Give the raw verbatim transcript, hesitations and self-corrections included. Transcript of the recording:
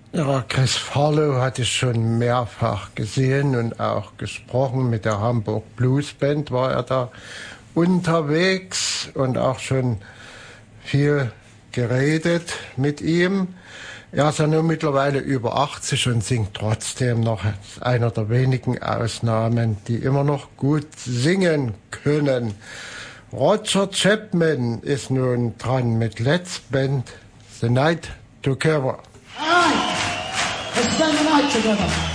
Ja, Chris Farlow hatte ich schon mehrfach gesehen und auch gesprochen. Mit der Hamburg Blues Band war er da unterwegs und auch schon viel geredet mit ihm. Er ist ja nun mittlerweile über achtzig und singt trotzdem noch. Als einer der wenigen Ausnahmen, die immer noch gut singen können. Roger Chapman ist nun dran mit Let's Spend the Night Together. All right, let's spend the night together.